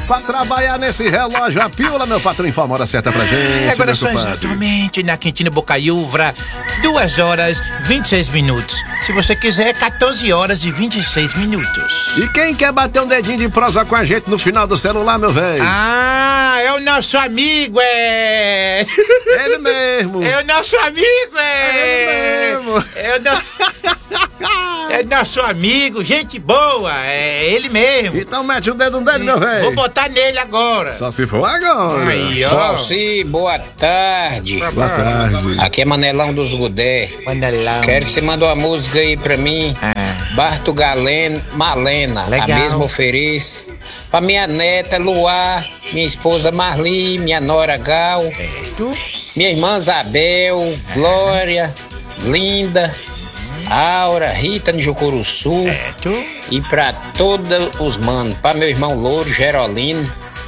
pra trabalhar nesse relógio. A pílula, meu patrão, informa a hora certa pra gente. Agora são exatamente na Quintino Bocaiúva, 2 horas 26 minutos. Se você quiser, 14 horas e 26 minutos. E quem quer bater um dedinho de prosa com a gente no final do celular, meu velho? Ah, é o nosso amigo, Ele mesmo. É o nosso amigo, Ele mesmo. É nosso amigo, gente boa, é ele mesmo. Então mete o dedo nele, meu velho. Vou botar nele agora. Só se for agora. Aí, ó. Valci, boa tarde. Boa tarde. Aqui é Manelão dos Gudé. Manelão. Quero que você mande uma música aí pra mim. Barto Galeno, Malena. Legal. A mesma ofereço. Pra minha neta Luar, minha esposa Marli, minha nora Gal, minha irmã Isabel, Glória, Linda, Aura, Rita de Jucuruçu. E pra todos os manos, pra meu irmão Louro, Gerolino.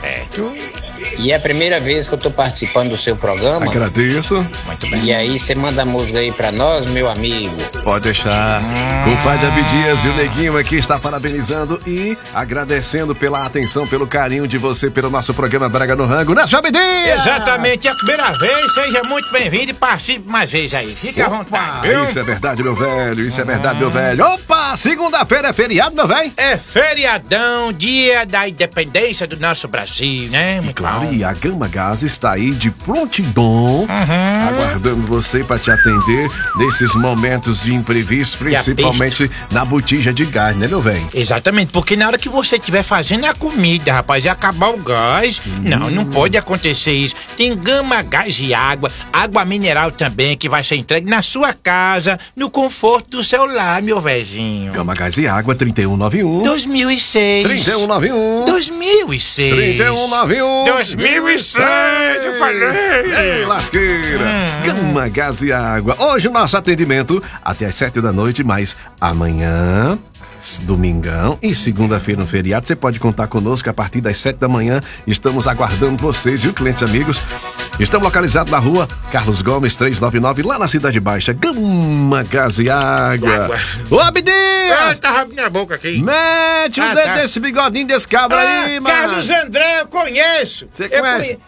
E é a primeira vez que eu tô participando do seu programa. Agradeço. Muito bem. E aí você manda a música aí pra nós, meu amigo. Pode deixar. O pai de Abdias e o Neguinho aqui está parabenizando e agradecendo pela atenção, pelo carinho de você, pelo nosso programa Brega no Rango, né, seu Abdias? Exatamente, é a primeira vez, seja muito bem-vindo e participe mais vezes aí. Fica à vontade, viu? Isso é verdade, meu velho, isso é verdade, meu velho. Opa, segunda-feira é feriado, meu velho? É feriadão, dia da independência do nosso Brasil, né? Muito Claro, bom. e a Gama Gás está aí de prontidão, aguardando você para te atender nesses momentos de imprevisto, principalmente na botija de gás, né, meu velho? Exatamente, porque na hora que você estiver fazendo a comida, rapaz, e acabar o gás, não pode acontecer isso. Tem Gama Gás e água mineral também, que vai ser entregue na sua casa, no conforto do seu lar, meu vezinho. Gama Gás e Água, 3191. 2006. 3191. 2006. 3191. 2006, eu falei. Ei, lasqueira. Gama Gás e Água. Hoje o nosso atendimento até às 7 da noite, mas amanhã, domingão e segunda-feira no feriado, você pode contar conosco a partir das 7 da manhã. Estamos aguardando vocês, viu, clientes amigos? Estamos localizados na rua Carlos Gomes 399, lá na Cidade Baixa. Gama Gás e Água. Ô, Abdias! Tá abrindo a boca aqui. Mete o dedo desse bigodinho desse cabra aí, mano. Carlos André, eu conheço. Você conhece?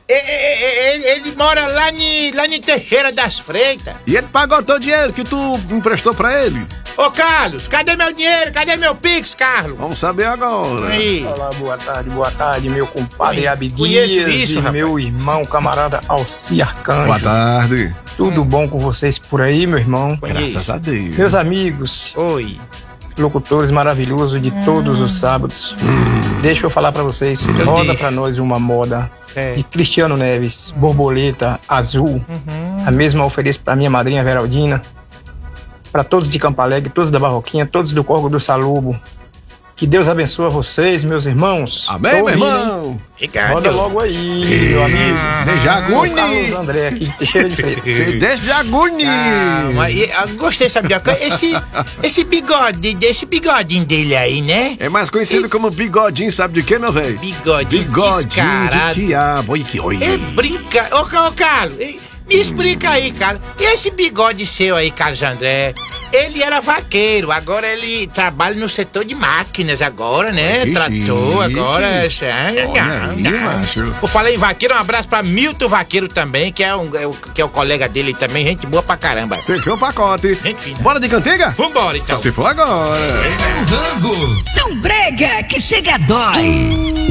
Ele mora lá em Teixeira das Freitas. E ele pagou todo o dinheiro que tu emprestou pra ele? Ô, Carlos, cadê meu dinheiro? Cadê meu Pix, Carlos? Vamos saber agora. Aí. Olá, boa tarde, meu compadre Conheço Abdias isso, e rapaz. meu irmão, camarada Alci Arcanjo. Boa tarde. Tudo bom com vocês por aí, meu irmão? Graças a Deus. Meus amigos, Oi. locutores maravilhosos de todos os sábados. Deixa eu falar pra vocês, roda deixo. pra nós uma moda É. de Cristiano Neves, borboleta azul. A mesma ofereço pra minha madrinha Veraldina, pra todos de Campo Alegre, todos da Barroquinha, todos do Corgo do Salubo. Que Deus abençoe vocês, meus irmãos. Amém, Tô meu ouvindo, hein? irmão. Ricardo. Roda logo aí, meu amigo. Deixa O Carlos aguni. André aqui, Teixeira de Freitas. Você deixa de aguni. Mas eu gostei, sabe? Esse bigodinho dele aí, né? É mais conhecido como bigodinho, sabe de quê, meu velho? Bigodinho Bigodinho descarado. de quiabo. Olha que olha. É brinca... Ô, Carlos, me explica aí, Carlos. E esse bigode seu aí, Carlos André? Ele era vaqueiro, agora ele trabalha no setor de máquinas agora, né? Que Trator, chique. agora... Olha aí, macho. Eu falei em vaqueiro, um abraço pra Milton Vaqueiro também, que é o colega dele também, gente boa pra caramba. Fechou o pacote. Gente fina. Bora de cantiga? Vambora, então. Só se for agora. Não brega que chega dói.